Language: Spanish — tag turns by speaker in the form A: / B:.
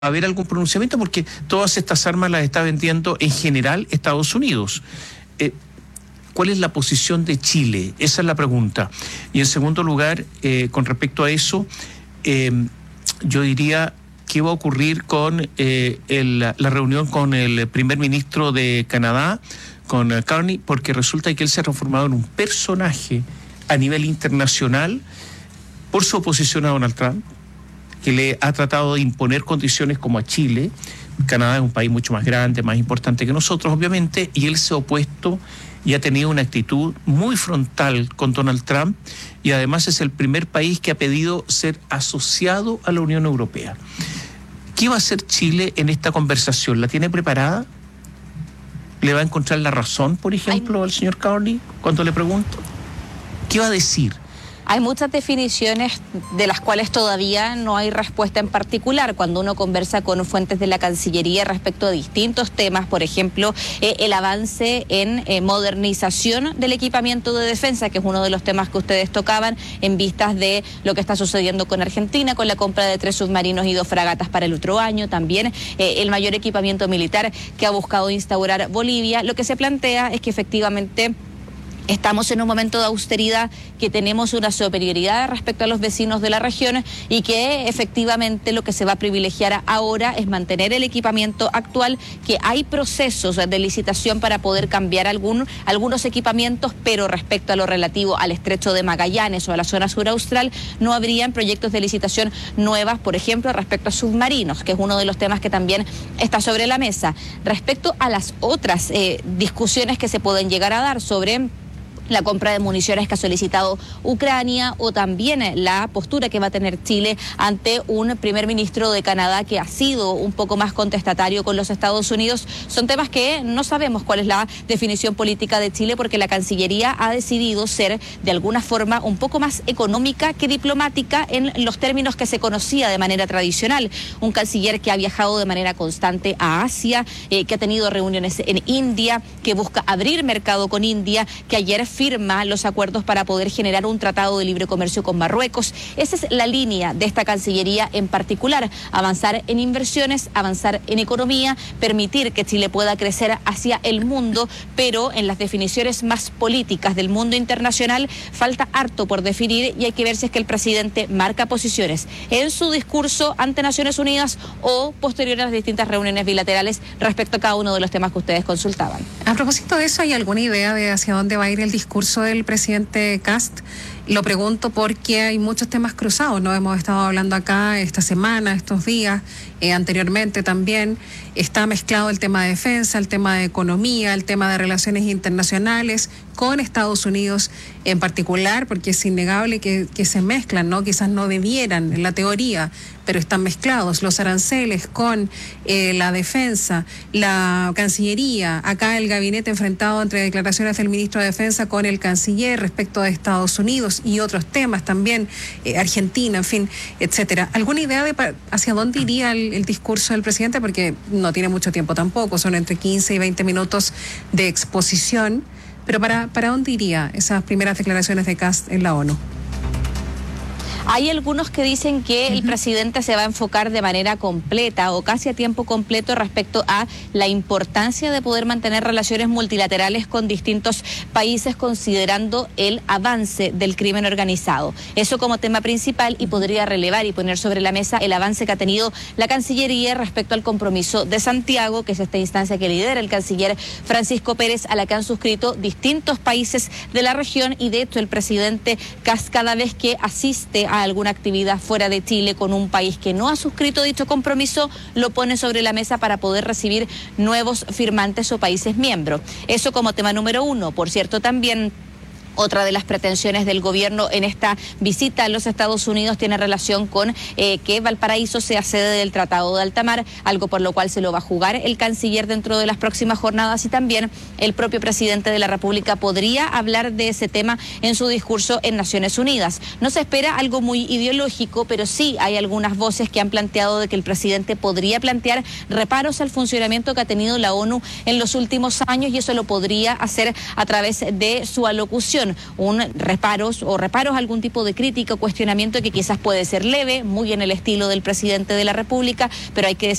A: haber algún pronunciamiento, porque todas estas armas las está vendiendo en general Estados Unidos. ¿Cuál es la posición de Chile? Esa es la pregunta. Y en segundo lugar, con respecto a eso, yo diría, ¿qué va a ocurrir con la reunión con el primer ministro de Canadá, con Carney? Porque resulta que él se ha transformado en un personaje a nivel internacional por su oposición a Donald Trump, que le ha tratado de imponer condiciones como a Chile. Canadá es un país mucho más grande, más importante que nosotros, obviamente, y él se ha opuesto y ha tenido una actitud muy frontal con Donald Trump, y además es el primer país que ha pedido ser asociado a la Unión Europea. ¿Qué va a hacer Chile en esta conversación? ¿La tiene preparada? ¿Le va a encontrar la razón, por ejemplo, al señor Carney cuando le pregunto? ¿Qué va a decir?
B: Hay muchas definiciones de las cuales todavía no hay respuesta en particular. Cuando uno conversa con fuentes de la Cancillería respecto a distintos temas, por ejemplo, el avance en modernización del equipamiento de defensa, que es uno de los temas que ustedes tocaban, en vistas de lo que está sucediendo con Argentina, con la compra de 3 submarinos y 2 fragatas para el otro año, también el mayor equipamiento militar que ha buscado instaurar Bolivia. Lo que se plantea es que efectivamente estamos en un momento de austeridad, que tenemos una superioridad respecto a los vecinos de la región y que efectivamente lo que se va a privilegiar ahora es mantener el equipamiento actual, que hay procesos de licitación para poder cambiar algunos equipamientos, pero respecto a lo relativo al estrecho de Magallanes o a la zona sur austral, no habrían proyectos de licitación nuevas, por ejemplo, respecto a submarinos, que es uno de los temas que también está sobre la mesa. Respecto a las otras discusiones que se pueden llegar a dar sobre la compra de municiones que ha solicitado Ucrania, o también la postura que va a tener Chile ante un primer ministro de Canadá que ha sido un poco más contestatario con los Estados Unidos, son temas que no sabemos cuál es la definición política de Chile, porque la Cancillería ha decidido ser de alguna forma un poco más económica que diplomática en los términos que se conocía de manera tradicional. Un canciller que ha viajado de manera constante a Asia, que ha tenido reuniones en India, que busca abrir mercado con India, que ayer firma los acuerdos para poder generar un tratado de libre comercio con Marruecos. Esa es la línea de esta Cancillería en particular: avanzar en inversiones, avanzar en economía, permitir que Chile pueda crecer hacia el mundo, pero en las definiciones más políticas del mundo internacional falta harto por definir, y hay que ver si es que el presidente marca posiciones en su discurso ante Naciones Unidas o posterior a las distintas reuniones bilaterales respecto a cada uno de los temas que ustedes consultaban.
C: A propósito de eso, ¿hay alguna idea de hacia dónde va a ir el discurso del presidente Kast? Lo pregunto porque hay muchos temas cruzados, ¿no? Hemos estado hablando acá esta semana, estos días, anteriormente también. Está mezclado el tema de defensa, el tema de economía, el tema de relaciones internacionales con Estados Unidos en particular, porque es innegable que se mezclan, ¿no? Quizás no debieran en la teoría, pero están mezclados los aranceles con la defensa, la Cancillería, acá el gabinete enfrentado entre declaraciones del ministro de Defensa con el canciller respecto de Estados Unidos y otros temas también, Argentina, en fin, etcétera. ¿Alguna idea de hacia dónde iría el discurso del presidente? Porque no tiene mucho tiempo tampoco, son entre 15 y 20 minutos de exposición, pero ¿para dónde iría esas primeras declaraciones de Kast en la ONU?
B: Hay algunos que dicen que el presidente se va a enfocar de manera completa o casi a tiempo completo respecto a la importancia de poder mantener relaciones multilaterales con distintos países, considerando el avance del crimen organizado. Eso como tema principal, y podría relevar y poner sobre la mesa el avance que ha tenido la Cancillería respecto al compromiso de Santiago, que es esta instancia que lidera el canciller Francisco Pérez, a la que han suscrito distintos países de la región, y de hecho el presidente Kast, cada vez que asiste a alguna actividad fuera de Chile con un país que no ha suscrito dicho compromiso, lo pone sobre la mesa para poder recibir nuevos firmantes o países miembros. Eso como tema número 1. Por cierto, también otra de las pretensiones del gobierno en esta visita a los Estados Unidos tiene relación con que Valparaíso sea sede del Tratado de Alta Mar, algo por lo cual se lo va a jugar el canciller dentro de las próximas jornadas, y también el propio presidente de la República podría hablar de ese tema en su discurso en Naciones Unidas. No se espera algo muy ideológico, pero sí hay algunas voces que han planteado de que el presidente podría plantear reparos al funcionamiento que ha tenido la ONU en los últimos años, y eso lo podría hacer a través de su alocución. discusión, reparos a algún tipo de crítica o cuestionamiento que quizás puede ser leve, muy en el estilo del presidente de la República, pero hay que